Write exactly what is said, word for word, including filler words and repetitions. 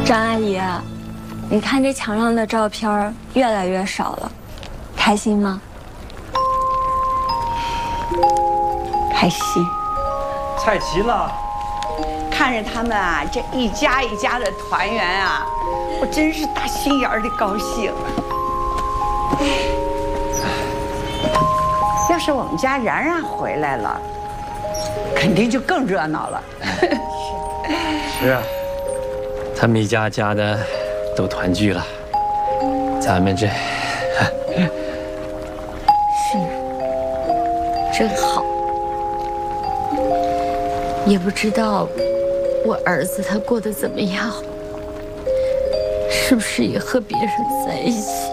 张阿姨，你看这墙上的照片越来越少了，开心吗？ 开心。 菜齐了， 看着他们啊，这一家一家的团圆啊，我真是打心眼儿的高兴。要是我们家然然回来了，肯定就更热闹了。 是啊，他们一家家的都团聚了，咱们这是啊，真好。也不知道我儿子他过得怎么样，是不是也和别人在一起？